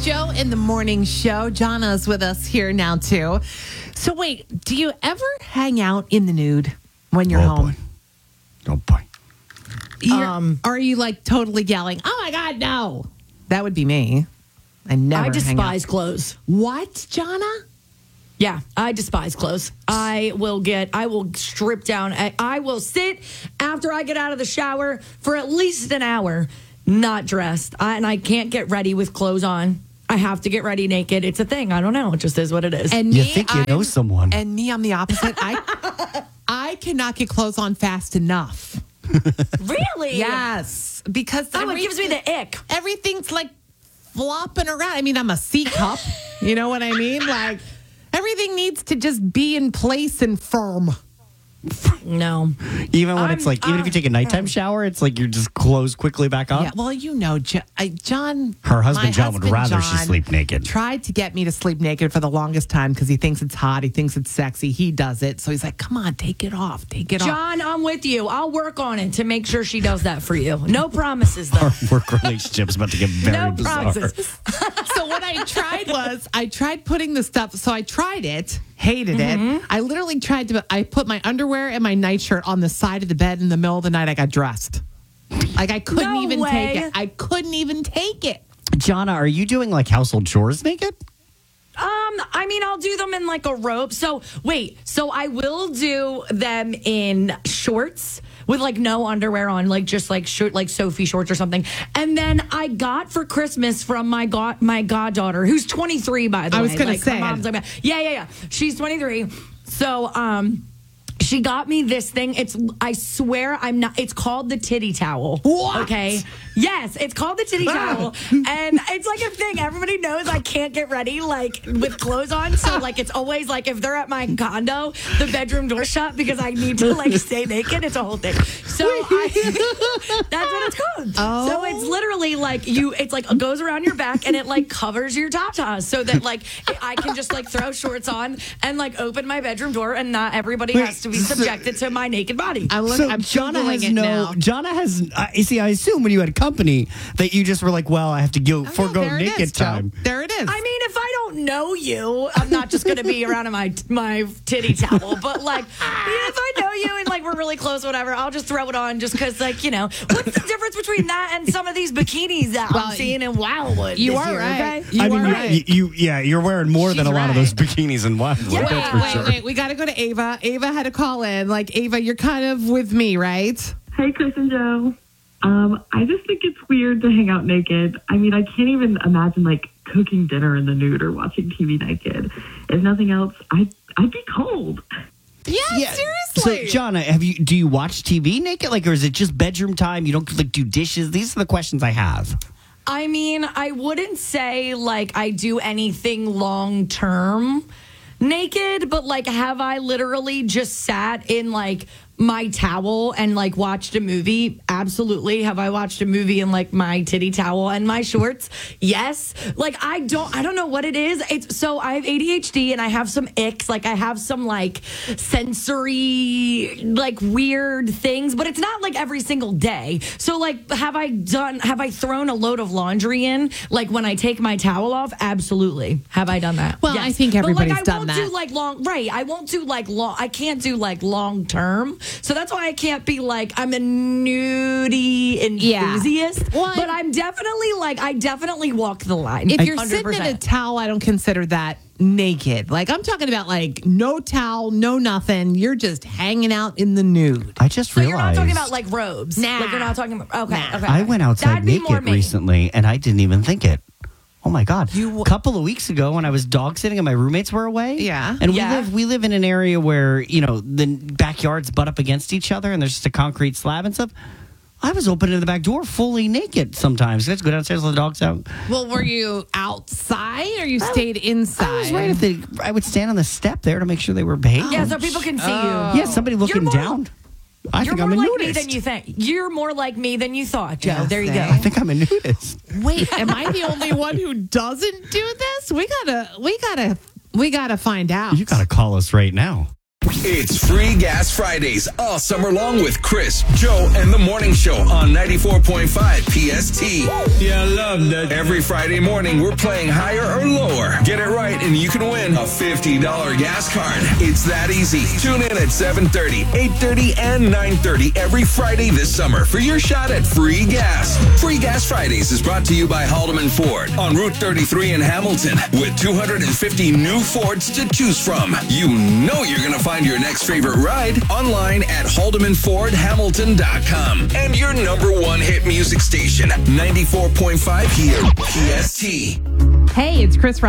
Joe in the morning show. Jonna's with us here now, too. So wait, do you ever hang out in the nude when you're home? Oh, boy. Are you like totally yelling, oh my God, no? That would be me. I despise clothes. What, Jonna? Yeah, I despise clothes. I will strip down. I will sit after I get out of the shower for at least an hour, not dressed. And I can't get ready with clothes on. I have to get ready naked. It's a thing. I don't know. It just is what it is. And You think you know someone. And me, I'm the opposite. I cannot get clothes on fast enough. Really? Yes. Because it gives me the ick. Everything's like flopping around. I mean, I'm a C cup. You know what I mean? Like, everything needs to just be in place and firm. No. Even if you take a nighttime shower, it's like you're just clothes quickly back on. Yeah, well, you know, John. Her husband, John, would rather she John sleep naked. Tried to get me to sleep naked for the longest time because he thinks it's hot. He thinks it's sexy. He does it. So he's like, come on, take it off. Take it off. John, I'm with you. I'll work on it to make sure she does that for you. No promises, though. Our work relationship's about to get very bizarre. Promises. So what I tried was I tried putting the stuff. So I tried it, hated it. I literally I put my underwear and my nightshirt on the side of the bed in the middle of the night. I got dressed. Like I couldn't even take it. I couldn't even take it. Jonna, are you doing like household chores naked? I mean, I'll do them in like a robe. So I will do them in shorts with like no underwear on, like just like short, like Sophie shorts or something. And then I got for Christmas from my goddaughter, who's 23, by the way. I was going to say. Her mom's like, yeah. She's 23. So, she got me this thing. I swear it's called the titty towel. What? Okay. Yes, it's called the titty towel. And it's like a thing. Everybody knows I can't get ready like with clothes on. So like it's always like if they're at my condo, the bedroom door shut because I need to like stay naked. It's a whole thing. So that's what it's called. Oh. So it's literally like it's like it goes around your back and it like covers your tatas so that like I can just like throw shorts on and like open my bedroom door and not everybody has to be subjected to my naked body. I'm Jonna has now. Jonna has. You see, I assume when you had company that you just were like, well, I have to forego naked time. There it is. I mean, if I don't know you, I'm not just going to be around in my titty towel. But like, if I know you and like we're really close, whatever, I'll just throw it on just because, like, you know, what's the difference between that and some of these bikinis that I'm seeing in Wildwood? You this are year, right. Okay? You are right. You're wearing more than a lot of those bikinis in Wildwood. Yeah. Wait. We got to go to Ava. Ava had to call in. Like, Ava, you're kind of with me, right? Hey, Chris and Joe. I just think it's weird to hang out naked. I mean, I can't even imagine like cooking dinner in the nude or watching TV naked. If nothing else, I'd be cold. Yeah, seriously. So, Jonna, do you watch TV naked? Like, or is it just bedroom time? You don't like do dishes? These are the questions I have. I mean, I wouldn't say like I do anything long term naked, but like have I literally just sat in like my towel and like watched a movie? Absolutely. Have I watched a movie in like my titty towel and my shorts? Yes. Like I don't know what it is. So I have ADHD and I have some icks. Like I have some like sensory like weird things, but it's not like every single day. So like have I thrown a load of laundry in like when I take my towel off? Absolutely. Have I done that? Well, yes. I think everybody's done that. I won't do like long. I can't do like long term. So that's why I can't be like I'm a nudie enthusiast. Yeah. Well, but I definitely walk the line. If you're 100%. sitting in a towel, I don't consider that naked. Like I'm talking about like no towel, no nothing. You're just hanging out in the nude. I just So realized. you're not talking about like robes. Nah. Like you're not talking about okay. I went outside That'd be more naked me. recently, and I didn't even think it. Oh my God! A couple of weeks ago, when I was dog sitting and my roommates were away, and we live in an area where the backyards butt up against each other, and there's just a concrete slab and stuff. I was opening the back door fully naked sometimes. Let's go downstairs, let the dogs out. Well, were you outside or you stayed inside? I was right at I would stand on the step there to make sure they were behaved. Yeah, so people can see you. Yeah, somebody looking down. I think I'm a more like nudist. me than you think. You're more like me than you thought, Joe. Yes, there you go. I think I'm a nudist. Wait, am I the only one who doesn't do this? We gotta find out. You gotta call us right now. It's Free Gas Fridays all summer long with Chris, Joe, and the Morning Show on 94.5 PST. Yeah, I love that. Every Friday morning, we're playing higher or lower. Get it right and you can win a $50 gas card. It's that easy. Tune in at 7:30, 8:30, and 9:30 every Friday this summer for your shot at free gas. Free Gas Fridays is brought to you by Haldeman Ford on Route 33 in Hamilton with 250 new Fords to choose from. You know you're going to find your next favorite ride online at HaldemanFordHamilton.com. And your number one hit music station, 94.5 here, PST. Hey, it's Chris